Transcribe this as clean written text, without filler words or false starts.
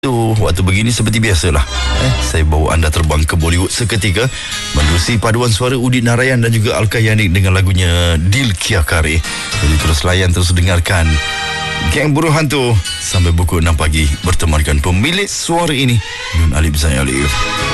Waktu begini seperti biasalah, saya bawa anda terbang ke Bollywood seketika menerusi paduan suara Udin Narayan dan juga Alka Yanik dengan lagunya Dil Kiya Kare. Jadi terus layan, terus dengarkan Geng Burung Hantu sampai pukul 6 pagi bertemankan pemilik suara ini, Nun Alif Zain Alif.